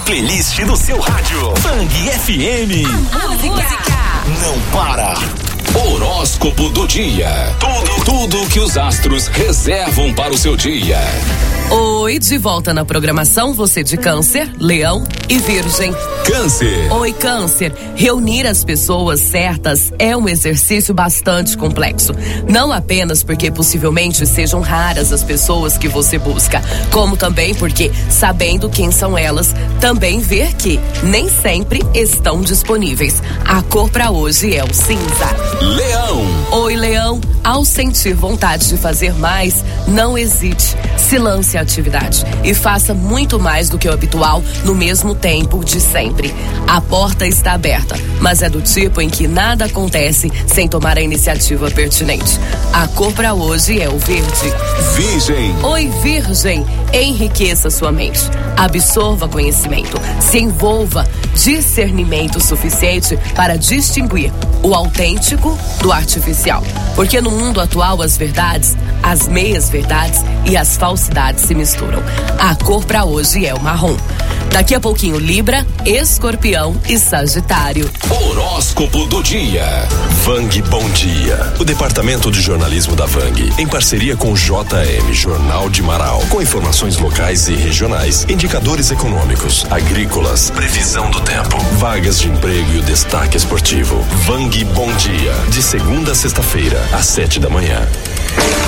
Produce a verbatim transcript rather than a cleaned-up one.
playlist do seu rádio. Bang F M. A música não para. Horóscopo do dia. Tudo, tudo que os astros reservam para o seu dia. Oi, de volta na programação, você de Câncer, Leão e Virgem. Câncer. Oi, Câncer. Reunir as pessoas certas é um exercício bastante complexo. Não apenas porque possivelmente sejam raras as pessoas que você busca, como também porque, sabendo quem são elas, também ver que nem sempre estão disponíveis. A cor pra hoje é o cinza. Leão. Oi, Leão. Ao sentir vontade de fazer mais, não hesite. Se lance à atividade e faça muito mais do que o habitual no mesmo tempo de sempre. A porta está aberta, mas é do tipo em que nada acontece sem tomar a iniciativa pertinente. A cor para hoje é o verde. Virgem. Oi, Virgem. Enriqueça sua mente. Absorva conhecimento. Se envolva. Discernimento suficiente para distinguir o autêntico do artificial. Porque no mundo atual as verdades, as meias verdades e as falsidades se misturam. A cor para hoje é o marrom. Daqui a pouquinho, Libra, Escorpião e Sagitário. Horóscopo do dia. Vang Bom Dia. O departamento de jornalismo da Vang, em parceria com o J M Jornal de Marau, com informações locais e regionais, indicadores econômicos, agrícolas, previsão do tempo, vagas de emprego e o destaque esportivo. Vang Bom Dia, de segunda a sexta-feira, às sete da manhã.